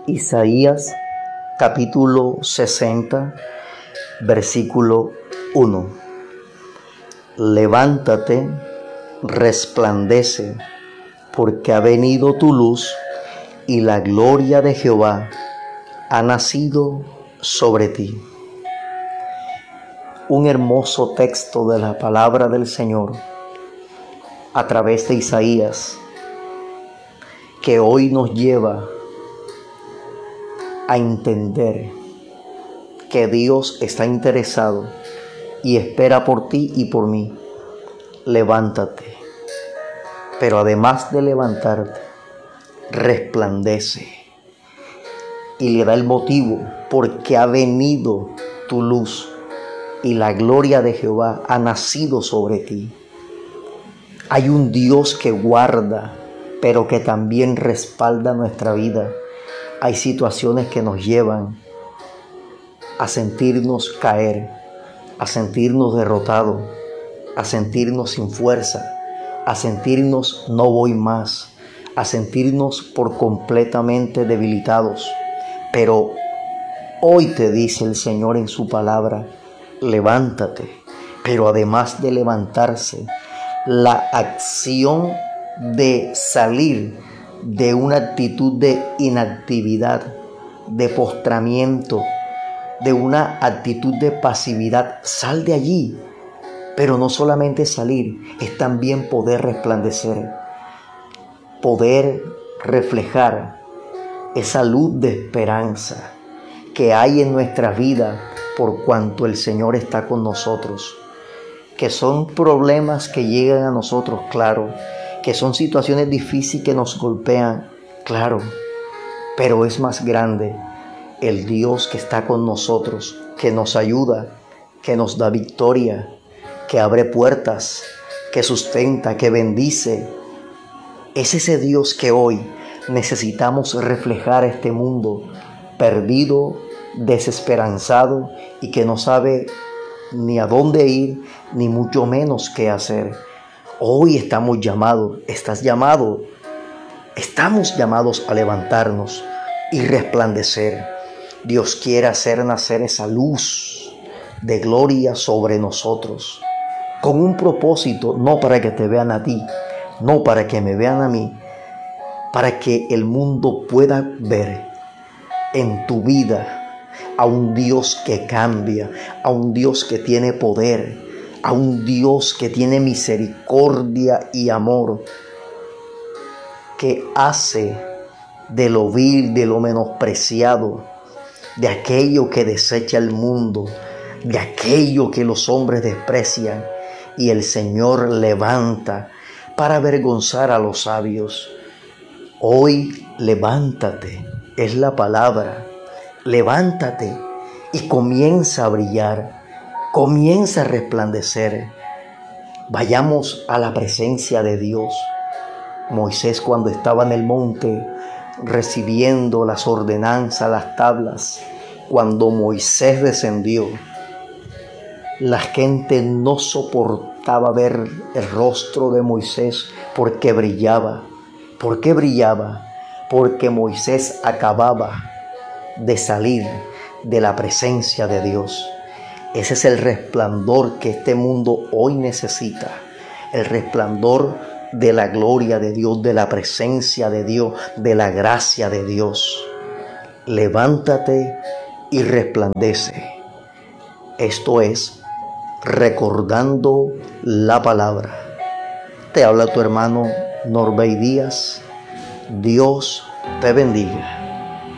Isaías capítulo 60, versículo 1. Levántate, resplandece, porque ha venido tu luz y la gloria de Jehová ha nacido sobre ti. Un hermoso texto de la palabra del Señor a través de Isaías, que hoy nos lleva a entender que Dios está interesado y espera por ti y por mí. Levántate, pero además de levantarte, resplandece, y le da el motivo: porque ha venido tu luz y la gloria de Jehová ha nacido sobre ti. Hay un Dios que guarda, pero que también respalda nuestra vida. Hay situaciones que nos llevan a sentirnos caer, a sentirnos derrotados, a sentirnos sin fuerza, a sentirnos no voy más, a sentirnos por completamente debilitados. Pero hoy te dice el Señor en su palabra: levántate. Pero además de levantarse, la acción de salir de una actitud de inactividad, de postramiento, de una actitud de pasividad, sal de allí. Pero no solamente salir, es también poder resplandecer, poder reflejar esa luz de esperanza que hay en nuestra vida por cuanto el Señor está con nosotros. Que son problemas que llegan a nosotros, claro. Que son situaciones difíciles que nos golpean, claro. Pero es más grande el Dios que está con nosotros, que nos ayuda, que nos da victoria, que abre puertas, que sustenta, que bendice. Es ese Dios que hoy necesitamos reflejar a este mundo perdido, desesperanzado y que no sabe ni a dónde ir, ni mucho menos qué hacer. Hoy estamos llamados, estamos llamados a levantarnos y resplandecer. Dios quiere hacer nacer esa luz de gloria sobre nosotros, con un propósito, no para que te vean a ti, no para que me vean a mí, para que el mundo pueda ver en tu vida a un Dios que cambia, a un Dios que tiene poder, a un Dios que tiene misericordia y amor, que hace de lo vil, de lo menospreciado, de aquello que desecha el mundo, de aquello que los hombres desprecian, y el Señor levanta para avergonzar a los sabios. Hoy levántate, es la palabra. Levántate y comienza a brillar, comienza a resplandecer. Vayamos a la presencia de Dios. Moisés, cuando estaba en el monte recibiendo las ordenanzas, las tablas, cuando Moisés descendió, la gente no soportaba ver el rostro de Moisés porque brillaba. ¿Por qué brillaba? Porque Moisés acababa de salir de la presencia de Dios. Ese es el resplandor que este mundo hoy necesita, el resplandor de la gloria de Dios, de la presencia de Dios, de la gracia de Dios. Levántate y resplandece. Esto es recordando la palabra. Te habla tu hermano Norbey Díaz. Dios te bendiga.